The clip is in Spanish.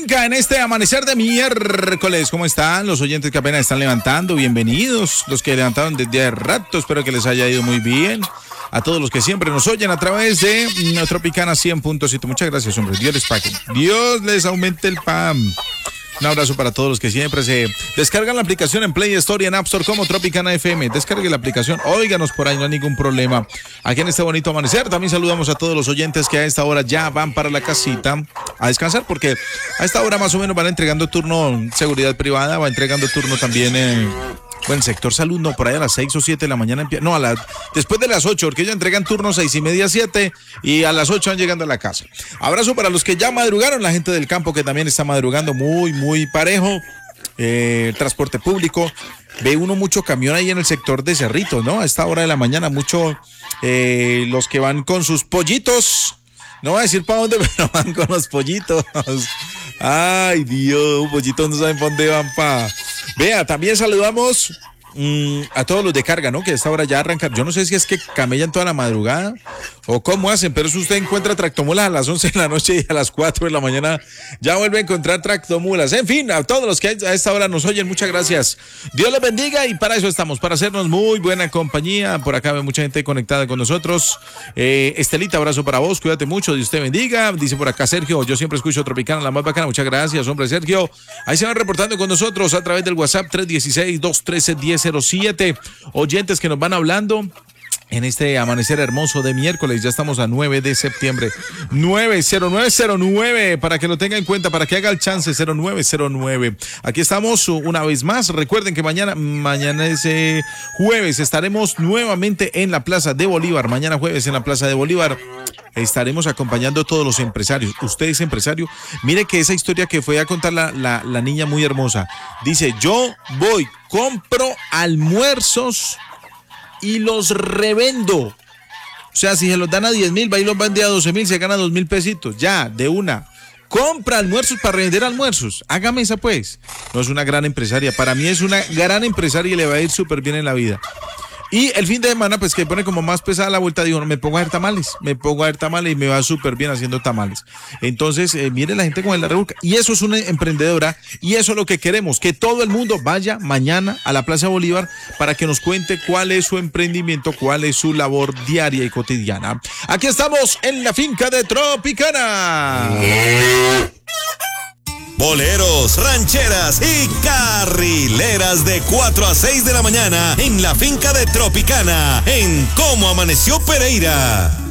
En este amanecer de miércoles, ¿cómo están los oyentes que apenas están levantando? Bienvenidos, los que levantaron desde hace rato, espero que les haya ido muy bien. A todos los que siempre nos oyen a través de Tropicana 100.7, muchas gracias, hombre, Dios les pague, Dios les aumente el pan. Un abrazo para todos los que siempre se descargan la aplicación en Play Store y en App Store como Tropicana FM. Descargue la aplicación, óiganos por ahí, no hay ningún problema. Aquí en este bonito amanecer también saludamos a todos los oyentes que a esta hora ya van para la casita a descansar, porque a esta hora más o menos van entregando turno seguridad privada, va entregando turno también bueno, sector salud, no, por ahí a las 6 o 7 de la mañana no, después de las 8, porque ellos entregan turnos 6:30, 7 y a las 8 van llegando a la casa. Abrazo para los que ya madrugaron, la gente del campo que también está madrugando muy parejo. Transporte público, ve uno mucho camión ahí en el sector de Cerrito, ¿no? A esta hora de la mañana, mucho los que van con sus pollitos. No voy a decir para dónde, pero van con los pollitos. Ay, Dios, pollitos no saben para dónde van, pa. Vea, también saludamos a todos los de carga, ¿no? Que a esta hora ya arrancan. Yo no sé si es que camellan toda la madrugada o cómo hacen, pero si usted encuentra tractomulas a las 11 de la noche y a las 4 de la mañana ya vuelve a encontrar tractomulas. En fin, a todos los que a esta hora nos oyen, muchas gracias. Dios les bendiga y para eso estamos, para hacernos muy buena compañía. Por acá ve mucha gente conectada con nosotros. Estelita, abrazo para vos, cuídate mucho, Dios te bendiga. Dice por acá Sergio, yo siempre escucho Tropicana, la más bacana. Muchas gracias, hombre, Sergio. Ahí se van reportando con nosotros a través del WhatsApp 316-213-1007. Oyentes que nos van hablando en este amanecer hermoso de miércoles. Ya estamos a 9 de septiembre. 90909, para que lo tenga en cuenta, para que haga el chance. 0909. Aquí estamos una vez más. Recuerden que mañana es jueves. Estaremos nuevamente en la Plaza de Bolívar. Mañana jueves en la Plaza de Bolívar. Estaremos acompañando a todos los empresarios. Usted es empresario. Mire que esa historia que fue a contar la niña muy hermosa. Dice, yo voy, compro almuerzos y los revendo. O sea, si se los dan a 10,000, va y los vende a 12,000, se gana 2,000 pesitos. Ya, de una. Compra almuerzos para revender almuerzos. Hágame esa, pues. No, es una gran empresaria. Para mí es una gran empresaria y le va a ir súper bien en la vida. Y el fin de semana, pues que pone como más pesada la vuelta, digo, me pongo a hacer tamales y me va súper bien haciendo tamales. Entonces, miren la gente con la revuelca. Y eso es una emprendedora y eso es lo que queremos, que todo el mundo vaya mañana a la Plaza Bolívar para que nos cuente cuál es su emprendimiento, cuál es su labor diaria y cotidiana. Aquí estamos en la finca de Tropicana. Boleros, rancheras y carrileras de 4 a 6 de la mañana en la finca de Tropicana, en Cómo Amaneció Pereira.